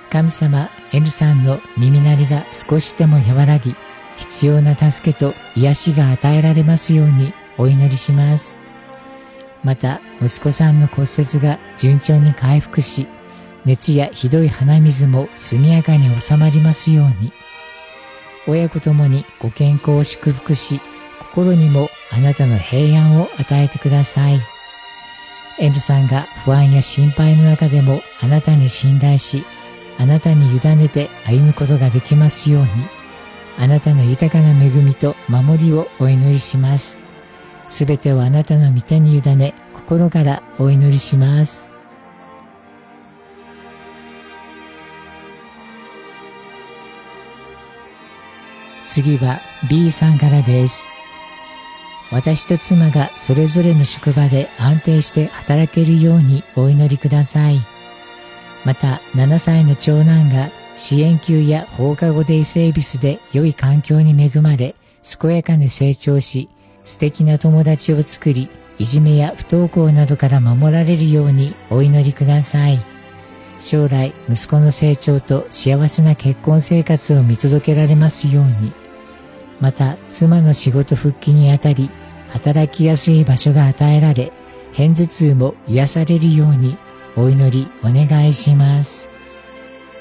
神様、N さんの耳鳴りが少しでも和らぎ、必要な助けと癒しが与えられますようにお祈りします。また、息子さんの骨折が順調に回復し、熱やひどい鼻水も速やかに収まりますように。親子ともにご健康を祝福し、心にもあなたの平安を与えてください。N さんが不安や心配の中でもあなたに信頼し、あなたに委ねて歩むことができますように、あなたの豊かな恵みと守りをお祈りします。すべてをあなたの御手に委ね、心からお祈りします。次は B さんからです。私と妻がそれぞれの職場で安定して働けるようにお祈りください。また7歳の長男が支援級や放課後デイセービスで良い環境に恵まれ、健やかに成長し、素敵な友達を作り、いじめや不登校などから守られるようにお祈りください。将来、息子の成長と幸せな結婚生活を見届けられますように。また、妻の仕事復帰にあたり、働きやすい場所が与えられ、片頭痛も癒されるようにお祈りお願いします。